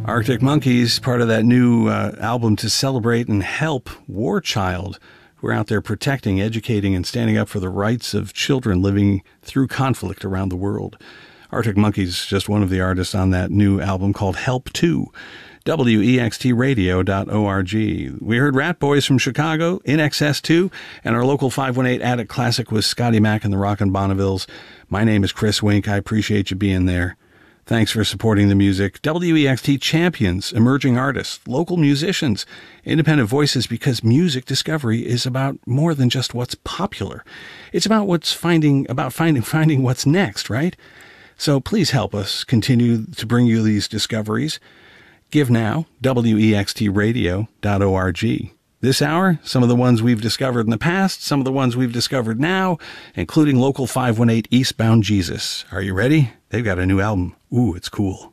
Arctic Monkeys, part of that new album to celebrate and help War Child, who are out there protecting, educating, and standing up for the rights of children living through conflict around the world. Arctic Monkeys, just one of the artists on that new album called Help 2. WEXTradio.org. We heard Rat Boys from Chicago, In Excess 2, and our local 518 Attic Classic was Scotty Mac and the Rockin' Bonnevilles. My name is Chris Wink. I appreciate you being there. Thanks for supporting the music. WEXT champions, emerging artists, local musicians, independent voices, because music discovery is about more than just what's popular. It's about finding what's next, right? So please help us continue to bring you these discoveries. Give now, WEXTradio.org. This hour, some of the ones we've discovered in the past, some of the ones we've discovered now, including local 518 Eastbound Jesus. Are you ready? They've got a new album. Ooh, it's cool.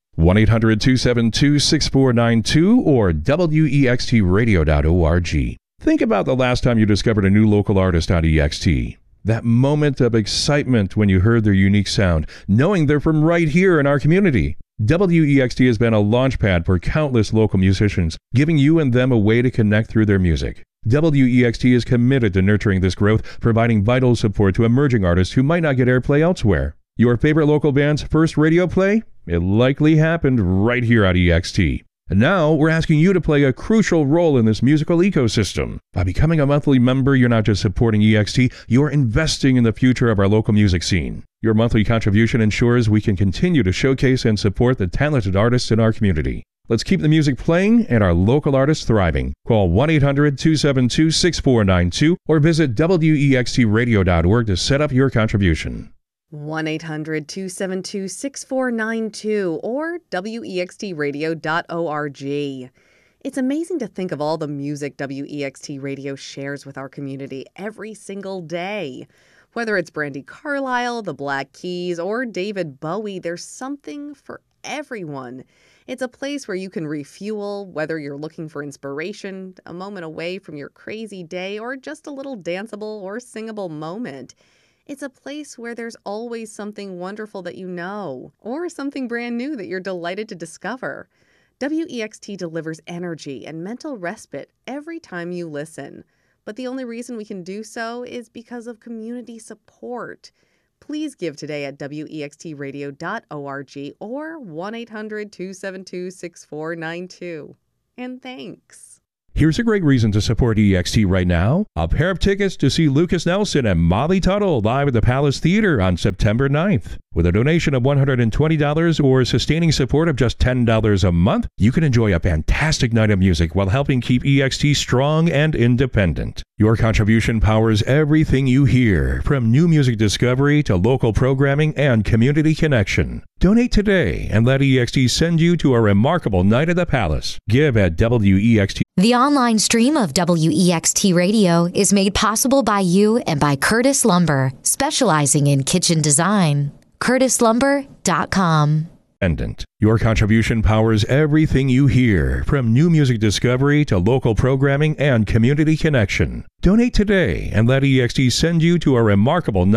1-800-272-6492 or WEXTradio.org. Think about the last time you discovered a new local artist on EXT. That moment of excitement when you heard their unique sound, knowing they're from right here in our community. WEXT has been a launchpad for countless local musicians, giving you and them a way to connect through their music. WEXT is committed to nurturing this growth, providing vital support to emerging artists who might not get airplay elsewhere. Your favorite local band's first radio play? It likely happened right here at EXT. And now, we're asking you to play a crucial role in this musical ecosystem. By becoming a monthly member, you're not just supporting EXT, you're investing in the future of our local music scene. Your monthly contribution ensures we can continue to showcase and support the talented artists in our community. Let's keep the music playing and our local artists thriving. Call 1-800-272-6492 or visit WEXTradio.org to set up your contribution. 1-800-272-6492 or WEXTradio.org. It's amazing to think of all the music WEXT Radio shares with our community every single day. Whether it's Brandi Carlile, the Black Keys, or David Bowie, there's something for everyone. It's a place where you can refuel, whether you're looking for inspiration, a moment away from your crazy day, or just a little danceable or singable moment. It's a place where there's always something wonderful that you know, or something brand new that you're delighted to discover. WEXT delivers energy and mental respite every time you listen. But the only reason we can do so is because of community support. Please give today at WEXTradio.org or 1-800-272-6492. And thanks. Here's a great reason to support EXT right now. A pair of tickets to see Lucas Nelson and Molly Tuttle live at the Palace Theater on September 9th. With a donation of $120 or sustaining support of just $10 a month, you can enjoy a fantastic night of music while helping keep EXT strong and independent. Your contribution powers everything you hear, from new music discovery to local programming and community connection. Donate today and let EXT send you to a remarkable night at the Palace. Give at WEXT. The online stream of WEXT Radio is made possible by you and by Curtis Lumber, specializing in kitchen design. CurtisLumber.com. Your contribution powers everything you hear, from new music discovery to local programming and community connection. Donate today and let EXT send you to a remarkable night.